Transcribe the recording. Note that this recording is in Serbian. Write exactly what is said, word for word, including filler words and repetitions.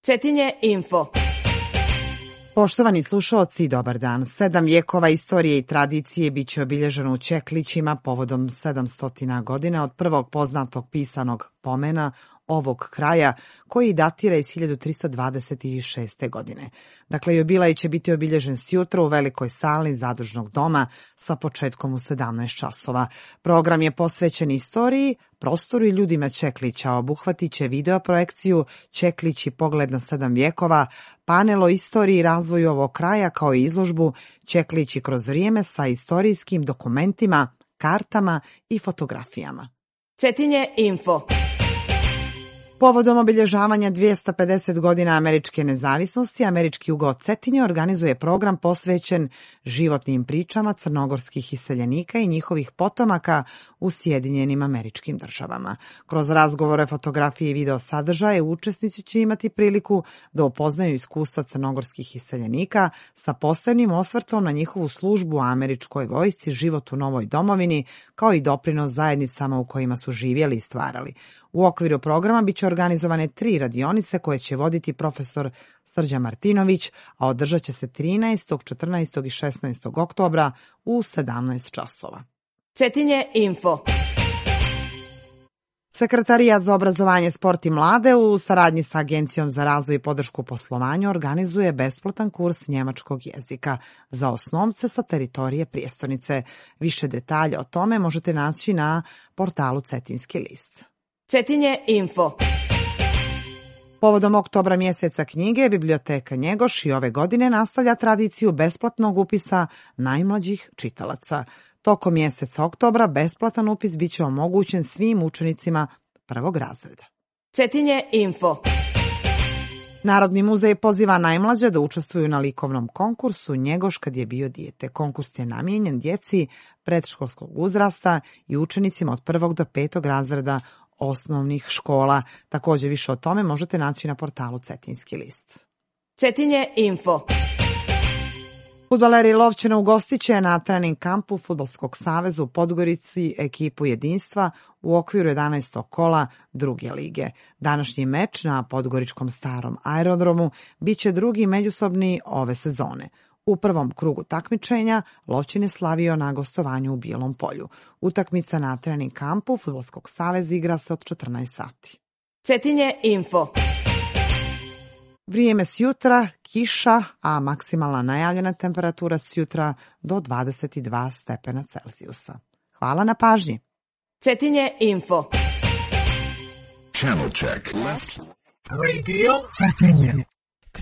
Cetinje info. Poštovani slušaoci, dobar dan. Sedam vijekova istorije i tradicije bit će obilježeno u Čeklićima povodom sedamstotina godina od prvog poznatog pisanog pomena ovog kraja, koji datira iz hiljadu trista dvadeset šeste. godine. Dakle, jubilej će biti obilježen sjutra u velikoj sali Zadružnog doma sa početkom u sedamnaest časova. Program je posvećen istoriji, prostoru i ljudima Čeklića. Obuhvatit će video projekciju Čeklić i pogled na sedam vijekova, panel o istoriji i razvoju ovog kraja, kao i izložbu Čeklić i kroz vrijeme sa istorijskim dokumentima, kartama i fotografijama. Cetinje info. Povodom obilježavanja dvjesto pedeset godina američke nezavisnosti, Američki ugao Cetinje organizuje program posvećen životnim pričama crnogorskih iseljenika i njihovih potomaka u Sjedinjenim Američkim Državama. Kroz razgovore, fotografije i video sadržaje učesnici će imati priliku da upoznaju iskustva crnogorskih iseljenika sa posebnim osvrtom na njihovu službu u američkoj vojsci, život u novoj domovini, kao i doprinos zajednicama u kojima su živjeli i stvarali. U okviru programa biće organizovane tri radionice koje će voditi profesor Srđan Martinović, a održat će se trinaestog, četrnaestog i šesnaestog oktobra u sedamnaest časova. Cetinje info. Sekretarijat za obrazovanje, sport i mlade u saradnji sa Agencijom za razvoj i podršku poslovanju organizuje besplatan kurs njemačkog jezika za osnovce sa teritorije prijestonice. Više detalja o tome možete naći na portalu Cetinski list. Cetinje info. Povodom oktobra mjeseca knjige, Biblioteka Njegoš i ove godine nastavlja tradiciju besplatnog upisa najmlađih čitalaca. Tokom mjeseca oktobra besplatan upis bit će omogućen svim učenicima prvog razreda. Cetinje info. Narodni muzej poziva najmlađe da učestvuju na likovnom konkursu Njegoš kad je bio dijete. Konkurs je namijenjen djeci predškolskog uzrasta i učenicima od prvog do petog razreda osnovnih škola. Također više o tome možete naći na portalu Cetinski list. Cetinje info. Fudbaleri Lovćena ugostit će na trening kampu Fudbalskog saveza u Podgorici ekipu Jedinstva u okviru jedanaestog kola druge lige. Današnji meč na podgoričkom starom aerodromu bit će drugi međusobni ove sezone. U prvom krugu takmičenja Lovćen je slavio na gostovanju u Bijelom Polju. Utakmica na trening kampu Fudbalskog saveza igra se od četrnaest sati. Cetinje info. Vrijeme sjutra, kiša, a maksimalna najavljena temperatura sjutra do dvadeset dva stepena Celzijusa. Hvala na pažnji. Cetinje info. Channel check. Left. Radio Cetinje.